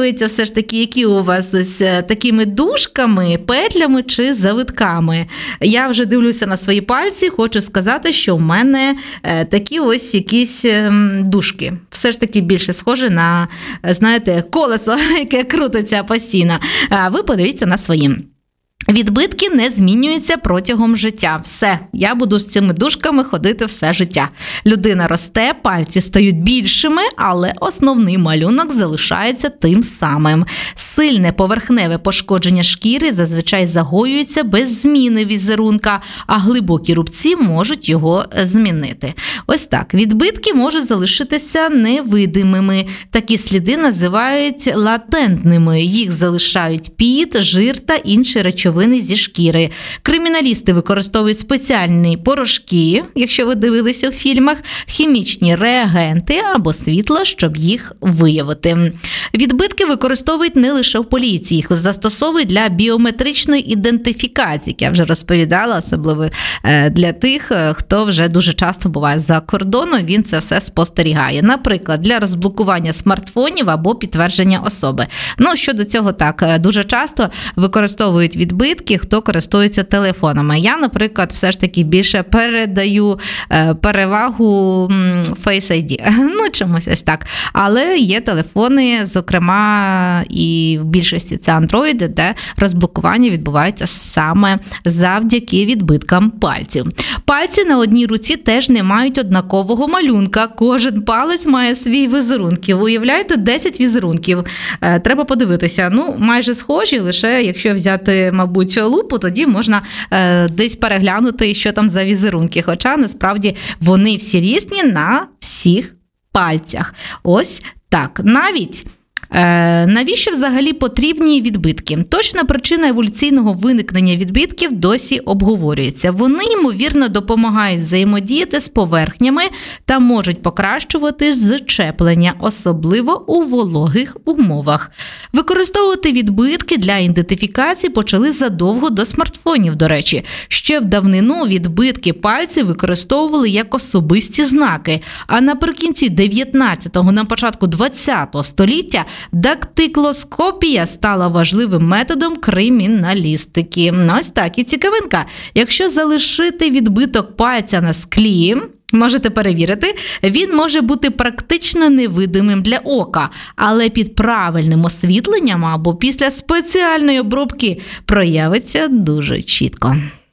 подивитися все ж таки, які у вас ось такими дужками, петлями чи завитками. Я вже дивлюся на свої пальці, хочу сказати, що в мене такі ось якісь дужки. Все ж таки більше схоже на, знаєте, колесо, яке крутиться постійно. Ви подивіться на свої. Відбитки не змінюються протягом життя. Все, я буду з цими дужками ходити все життя. Людина росте, пальці стають більшими, але основний малюнок залишається тим самим. Сильне поверхневе пошкодження шкіри зазвичай загоюється без зміни візерунка, а глибокі рубці можуть його змінити. Ось так, відбитки можуть залишитися невидимими. Такі сліди називають латентними. Їх залишають піт, жир та інші речовини зі шкіри. Криміналісти використовують спеціальні порошки, якщо ви дивилися у фільмах, хімічні реагенти або світло, щоб їх виявити. Відбитки використовують не лише в поліції, їх застосовують для біометричної ідентифікації, як я вже розповідала, особливо для тих, хто вже дуже часто буває за кордоном, він це все спостерігає. Наприклад, для розблокування смартфонів або підтвердження особи. Щодо цього так, дуже часто використовують відбитки, хто користується телефонами. Я, наприклад, все ж таки більше передаю перевагу Face ID. Чомусь ось так. Але є телефони, зокрема, і в більшості це Android, де розблокування відбувається саме завдяки відбиткам пальців. Пальці на одній руці теж не мають однакового малюнка. Кожен палець має свій візерунків. Уявляєте, 10 візерунків. Треба подивитися. Майже схожі, лише якщо взяти, мабуть, лупу, тоді можна десь переглянути, що там за візерунки. Хоча, насправді, вони всі різні на всіх пальцях. Ось так. Навіщо взагалі потрібні відбитки? Точна причина еволюційного виникнення відбитків досі обговорюється. Вони, ймовірно, допомагають взаємодіяти з поверхнями та можуть покращувати зчеплення, особливо у вологих умовах. Використовувати відбитки для ідентифікації почали задовго до смартфонів, до речі. Ще в давнину відбитки пальців використовували як особисті знаки, а наприкінці 19-го, на початку 20-го століття дактилоскопія стала важливим методом криміналістики. Ось так, і цікавинка. Якщо залишити відбиток пальця на склі, можете перевірити, він може бути практично невидимим для ока, але під правильним освітленням або після спеціальної обробки проявиться дуже чітко.